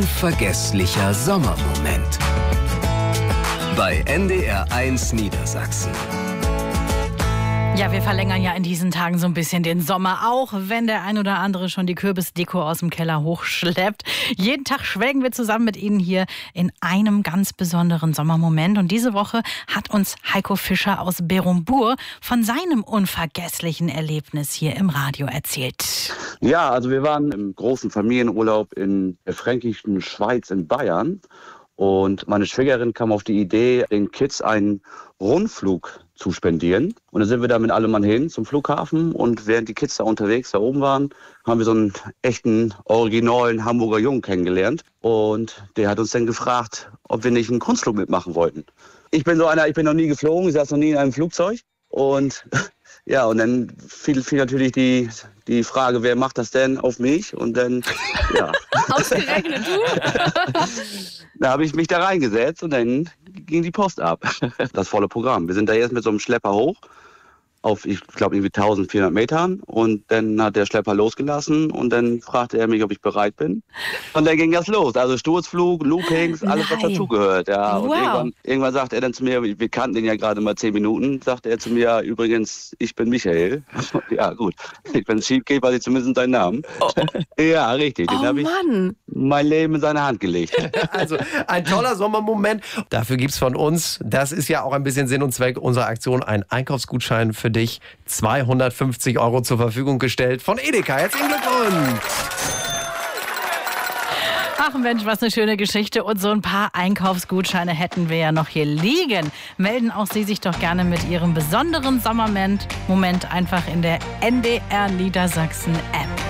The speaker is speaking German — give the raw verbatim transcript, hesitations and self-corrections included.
unvergesslicher Sommermoment. Bei N D R eins Niedersachsen. Ja, wir verlängern ja in diesen Tagen so ein bisschen den Sommer, auch wenn der ein oder andere schon die Kürbisdeko aus dem Keller hochschleppt. Jeden Tag schwelgen wir zusammen mit Ihnen hier in einem ganz besonderen Sommermoment. Und diese Woche hat uns Heiko Fischer aus Berumbur von seinem unvergesslichen Erlebnis hier im Radio erzählt. Ja, also wir waren im großen Familienurlaub in der fränkischen Schweiz in Bayern. Und meine Schwägerin kam auf die Idee, den Kids einen Rundflug zu spendieren. Und dann sind wir da mit allem Mann hin zum Flughafen. Und während die Kids da unterwegs da oben waren, haben wir so einen echten, originalen Hamburger Jungen kennengelernt. Und der hat uns dann gefragt, ob wir nicht einen Kunstflug mitmachen wollten. Ich bin so einer, ich bin noch nie geflogen, ich saß noch nie in einem Flugzeug. Und ja, und dann fiel, fiel natürlich die, die Frage, wer macht das denn auf mich? Und dann, ja. Ausgerechnet du? Da habe ich mich da reingesetzt und dann ging die Post ab. Das volle Programm. Wir sind da jetzt mit so einem Schlepper hoch auf, ich glaube, irgendwie eintausendvierhundert Metern. Und dann hat der Schlepper losgelassen und dann fragte er mich, ob ich bereit bin. Und dann ging das los. Also Sturzflug, Loopings, alles, was Nein. dazugehört. Ja. Und Wow. irgendwann, irgendwann sagt er dann zu mir, wir kannten den ja gerade mal zehn Minuten, sagte er zu mir, übrigens, ich bin Michael. Ja, gut. Wenn es schief geht, weiß ich zumindest deinen Namen. Oh. Ja, richtig. Den Oh habe ich Mann. mein Leben in seine Hand gelegt. Also ein toller Sommermoment. Dafür gibt's von uns, das ist ja auch ein bisschen Sinn und Zweck unserer Aktion, einen Einkaufsgutschein für dich. zweihundertfünfzig Euro zur Verfügung gestellt von Edeka. Herzlichen Glückwunsch! Ach Mensch, was eine schöne Geschichte. Und so ein paar Einkaufsgutscheine hätten wir ja noch hier liegen. Melden auch Sie sich doch gerne mit Ihrem besonderen Sommermoment Moment einfach in der N D R Niedersachsen App.